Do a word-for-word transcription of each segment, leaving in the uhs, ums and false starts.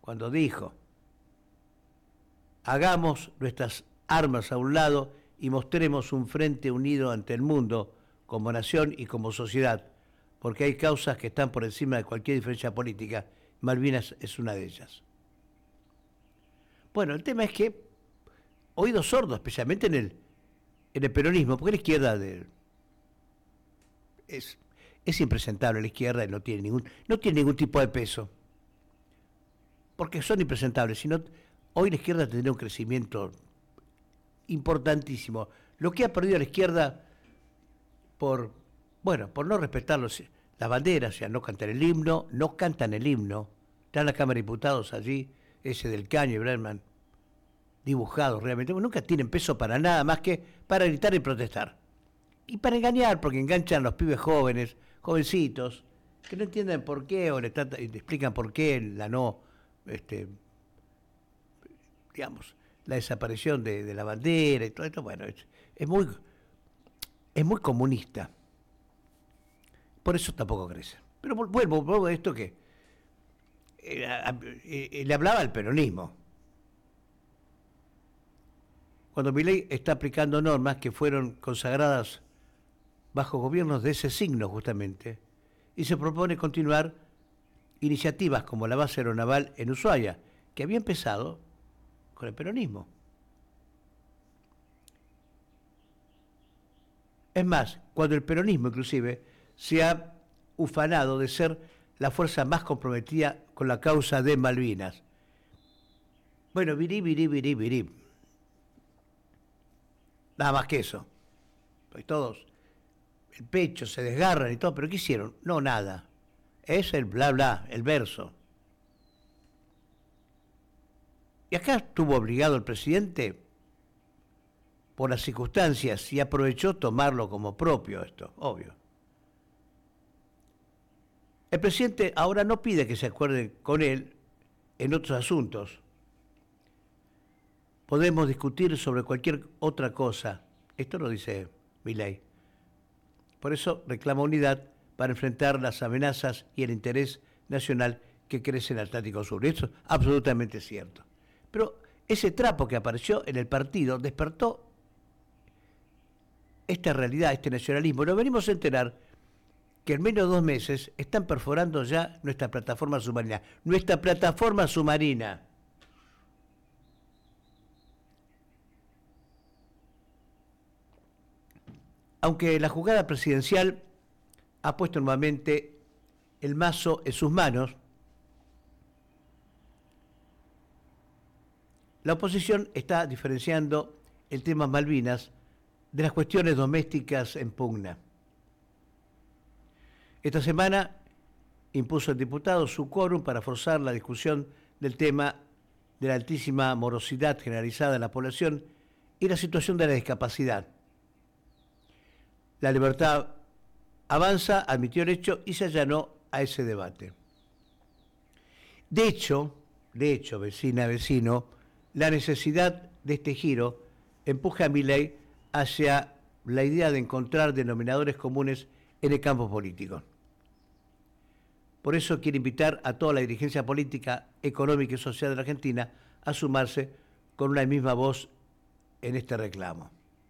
cuando dijo: hagamos nuestras armas a un lado y mostremos un frente unido ante el mundo, como nación y como sociedad, porque hay causas que están por encima de cualquier diferencia política. Malvinas es una de ellas. Bueno, el tema es que oídos sordos, especialmente en el, en el peronismo, porque la izquierda de, es, es impresentable, la izquierda no tiene ningún, no tiene ningún tipo de peso, porque son impresentables, sino hoy la izquierda tendría un crecimiento importantísimo. Lo que ha perdido la izquierda por, bueno, por no respetar los, las banderas, o sea, no cantan el himno, no cantan el himno, están en la Cámara de Diputados allí, ese del Caño y Bregman, dibujados realmente, bueno, nunca tienen peso para nada más que para gritar y protestar. Y para engañar, porque enganchan a los pibes jóvenes, jovencitos, que no entienden por qué, o le, trata, le explican por qué la no, este, digamos, la desaparición de, de la bandera y todo esto. Bueno, es, es muy es muy comunista. Por eso tampoco crece. Pero vuelvo, vuelvo a esto que eh, eh, le hablaba al peronismo. Cuando Milei está aplicando normas que fueron consagradas bajo gobiernos de ese signo justamente, y se propone continuar iniciativas como la base aeronaval en Ushuaia, que había empezado con el peronismo. Es más, cuando el peronismo inclusive se ha ufanado de ser la fuerza más comprometida con la causa de Malvinas. Bueno, virí, virí, virí, virí. Nada más que eso. Pues todos, el pecho, se desgarran y todo, pero ¿qué hicieron? No, nada. Es el bla bla, el verso. Y acá estuvo obligado el presidente por las circunstancias y aprovechó tomarlo como propio esto, obvio. El presidente ahora no pide que se acuerden con él en otros asuntos. Podemos discutir sobre cualquier otra cosa. Esto lo dice Milei. Por eso reclama unidad para enfrentar las amenazas y el interés nacional que crece en el Atlántico Sur. Eso es absolutamente cierto. Pero ese trapo que apareció en el partido despertó esta realidad, este nacionalismo. Nos venimos a enterar que en menos de dos meses están perforando ya nuestra plataforma submarina. Nuestra plataforma submarina. Aunque la jugada presidencial ha puesto nuevamente el mazo en sus manos, la oposición está diferenciando el tema Malvinas de las cuestiones domésticas en pugna. Esta semana impuso el diputado su quórum para forzar la discusión del tema de la altísima morosidad generalizada en la población y la situación de la discapacidad. La Libertad Avanza admitió el hecho y se allanó a ese debate. De hecho, de hecho, vecina, vecino, la necesidad de este giro empuja a Milei hacia la idea de encontrar denominadores comunes en el campo político. Por eso quiere invitar a toda la dirigencia política, económica y social de la Argentina a sumarse con una misma voz en este reclamo.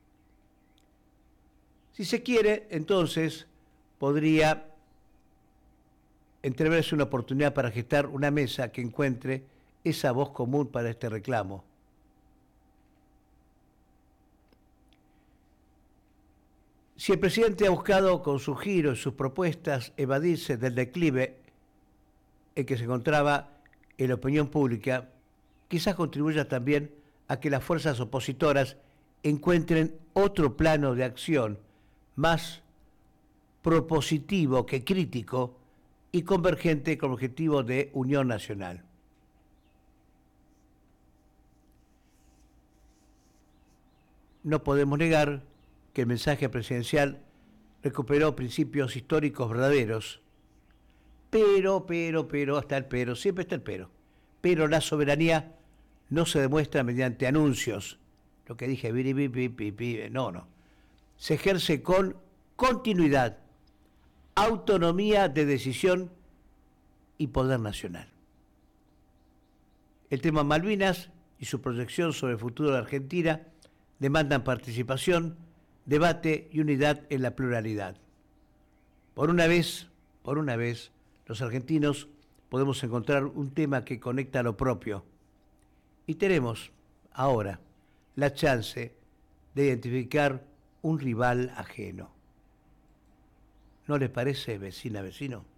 Si se quiere, entonces podría entreverse una oportunidad para gestar una mesa que encuentre esa voz común para este reclamo. Si el presidente ha buscado con su giro y sus propuestas evadirse del declive en que se encontraba en la opinión pública, quizás contribuya también a que las fuerzas opositoras encuentren otro plano de acción más propositivo que crítico y convergente con el objetivo de unión nacional. No podemos negar que el mensaje presidencial recuperó principios históricos verdaderos, pero, pero, pero, hasta el pero, siempre está el pero, pero la soberanía no se demuestra mediante anuncios, lo que dije, no, no, se ejerce con continuidad, autonomía de decisión y poder nacional. El tema Malvinas y su proyección sobre el futuro de Argentina demandan participación, debate y unidad en la pluralidad. Por una vez, por una vez, los argentinos podemos encontrar un tema que conecta a lo propio. Y tenemos, ahora, la chance de identificar un rival ajeno. ¿No les parece, vecina, vecino?